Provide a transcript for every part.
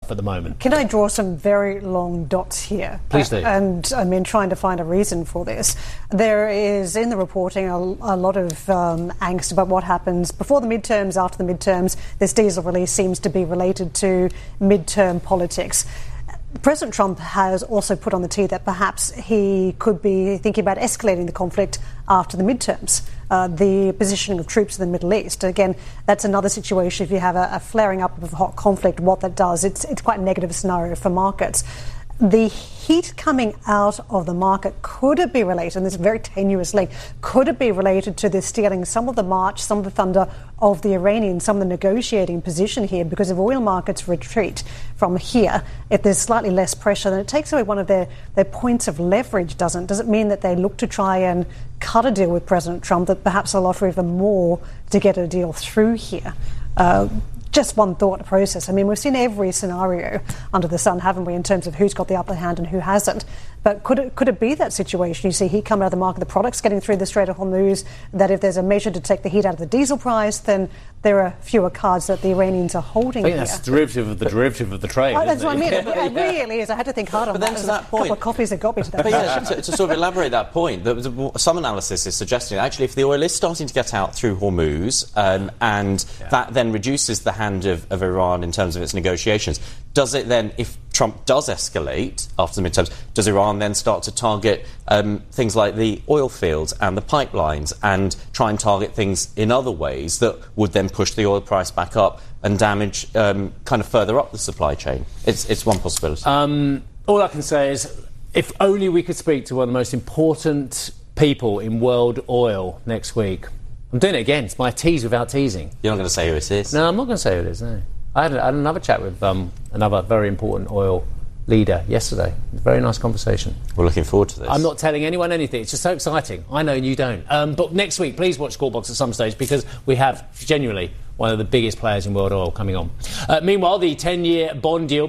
at the moment. Can I draw some very long dots here? Please do. And I mean, trying to find a reason for this. There is, in the reporting, a lot of angst about what happens before the midterms, after the midterms. This diesel release seems to be related to midterm politics. President Trump has also put on the tee that perhaps he could be thinking about escalating the conflict after the midterms. The positioning of troops in the Middle East. Again, that's another situation. If you have a flaring up of a hot conflict, what that does, it's quite a negative scenario for markets. The heat coming out of the market, could it be related, and this is very tenuous link, could it be related to this stealing some of the march, some of the thunder of the Iranians, some of the negotiating position here? Because if oil markets retreat from here, if there's slightly less pressure, then it takes away one of their points of leverage, doesn't it? Does it mean that they look to try and cut a deal with President Trump, that perhaps they'll offer even more to get a deal through here? Just one thought process. I mean, we've seen every scenario under the sun, haven't we, in terms of who's got the upper hand and who hasn't. But could it be that situation? You see heat coming out of the market, the products getting through the Strait of Hormuz, that if there's a measure to take the heat out of the diesel price, then there are fewer cards that the Iranians are holding here. That's derivative of the derivative of the trade. That's what I mean. It really is. I had to think hard on that. But then to that point, a couple of coffees that got me to that. But yeah, to sort of elaborate that point, some analysis is suggesting that actually if the oil is starting to get out through Hormuz that then reduces the hand of Iran in terms of its negotiations, does it then, if Trump does escalate after the midterms, does Iran then start to target things like the oil fields and the pipelines and try and target things in other ways that would then push the oil price back up and damage kind of further up the supply chain? It's one possibility. All I can say is if only we could speak to one of the most important people in world oil next week. I'm doing it again. It's my tease without teasing. You're not going to say who it is? No, I'm not going to say who it is, no. I had another chat with another very important oil leader yesterday. Very nice conversation. We're looking forward to this. I'm not telling anyone anything. It's just so exciting. I know and you don't. But next week, please watch Squawk Box at some stage because we have genuinely one of the biggest players in world oil coming on. Meanwhile, the 10-year bond deal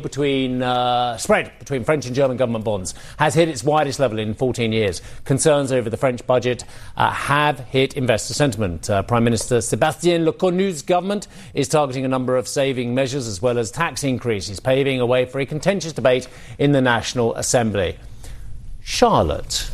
spread between French and German government bonds has hit its widest level in 14 years. Concerns over the French budget have hit investor sentiment. Prime Minister Sébastien Lecornu's government is targeting a number of saving measures as well as tax increases, paving a way for a contentious debate in the National Assembly. Charlotte,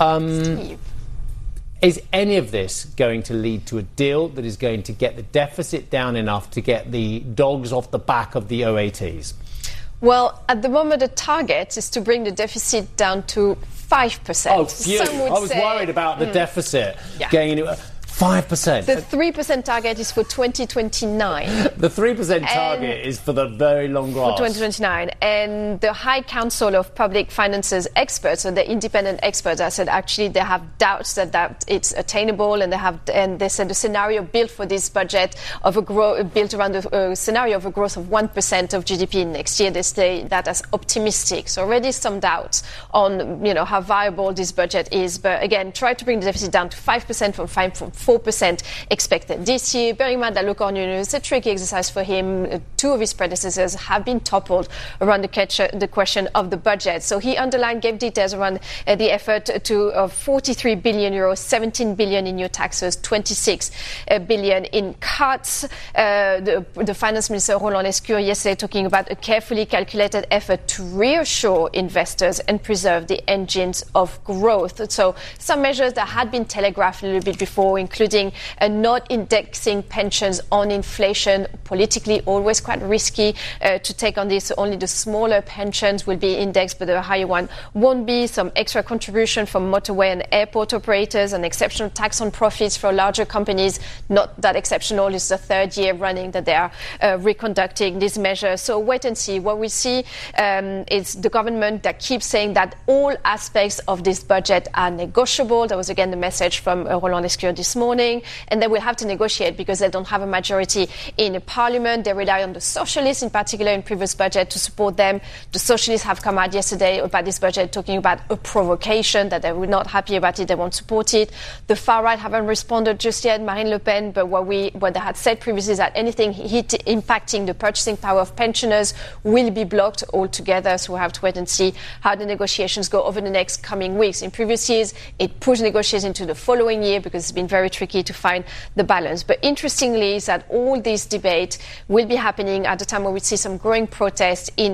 is any of this going to lead to a deal that is going to get the deficit down enough to get the dogs off the back of the OATs? Well, at the moment, the target is to bring the deficit down to 5%. Oh, phew. I was worried about the deficit getting into 5%. The 3% target is for 2029. The 3% target is for the very long grass. For 2029. And the High Council of Public Finances experts, so the independent experts, I said actually they have doubts that it's attainable, and they said the scenario built for this budget of built around the scenario of a growth of 1% of GDP next year. They say that as optimistic. So already some doubts on how viable this budget is. But again, try to bring the deficit down to 5% from 4% expected this year. Bearing in mind that Lecornu is a tricky exercise for him. Two of his predecessors have been toppled around the question of the budget. So he gave details around the effort to 43 billion euros, 17 billion in new taxes, 26 billion in cuts. The finance minister Roland Lescure yesterday talking about a carefully calculated effort to reassure investors and preserve the engines of growth. So some measures that had been telegraphed a little bit before, including not indexing pensions on inflation. Politically, always quite risky to take on this. Only the smaller pensions will be indexed, but the higher one won't be. Some extra contribution from motorway and airport operators, an exceptional tax on profits for larger companies. Not that exceptional. It's the third year running that they are reconducting this measure. So wait and see. What we see is the government that keeps saying that all aspects of this budget are negotiable. That was again the message from Roland Lescure this morning, and they will have to negotiate because they don't have a majority in Parliament. They rely on the Socialists, in particular, in previous budget to support them. The Socialists have come out yesterday about this budget talking about a provocation, that they were not happy about it, they won't support it. The far right haven't responded just yet, Marine Le Pen, but what they had said previously is that anything impacting the purchasing power of pensioners will be blocked altogether. So we'll have to wait and see how the negotiations go over the next coming weeks. In previous years, it pushed negotiations into the following year because it's been very tricky to find the balance. But interestingly is that all these debates will be happening at the time when we see some growing protests in